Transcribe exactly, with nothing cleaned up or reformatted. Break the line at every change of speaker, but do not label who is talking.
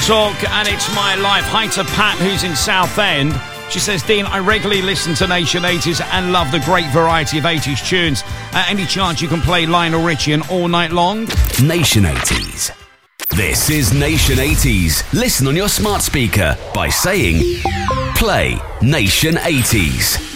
Talk, and it's my life. Hi to Pat, who's in Southend. She says, Dean, I regularly listen to Nation eighties and love the great variety of eighties tunes. Uh, any chance you can play Lionel Richie and All Night Long?
Nation eighties. This is Nation eighties. Listen on your smart speaker by saying, play Nation eighties.